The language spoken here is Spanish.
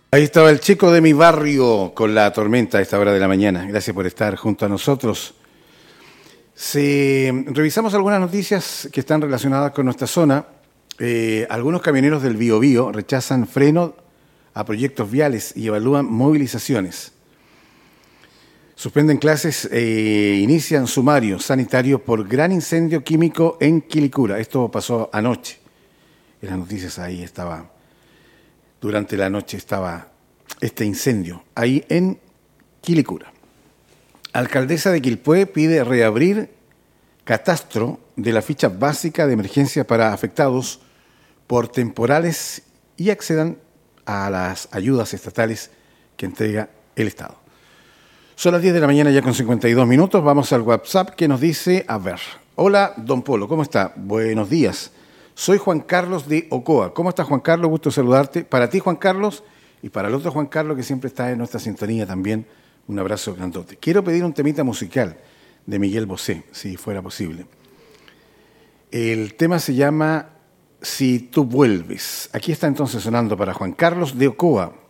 Ahí estaba el chico de mi barrio con la tormenta a esta hora de la mañana. Gracias por estar junto a nosotros. Revisamos algunas noticias que están relacionadas con nuestra zona. Algunos camioneros del Biobío rechazan freno a proyectos viales y evalúan movilizaciones. Suspenden clases e inician sumario sanitario por gran incendio químico en Quilicura. Esto pasó anoche. En las noticias ahí estaba. Durante la noche estaba este incendio, ahí en Quilicura. Alcaldesa de Quilpué pide reabrir catastro de la ficha básica de emergencia para afectados por temporales y accedan a las ayudas estatales que entrega el Estado. Son las 10 de la mañana ya con 52 minutos. Vamos al WhatsApp que nos dice, a ver, hola, don Polo, ¿cómo está? Buenos días. Soy Juan Carlos de Ocoa. ¿Cómo estás, Juan Carlos? Gusto saludarte. Para ti, Juan Carlos, y para el otro Juan Carlos, que siempre está en nuestra sintonía también, un abrazo grandote. Quiero pedir un temita musical de Miguel Bosé, si fuera posible. El tema se llama Si tú vuelves. Aquí está entonces sonando para Juan Carlos de Ocoa.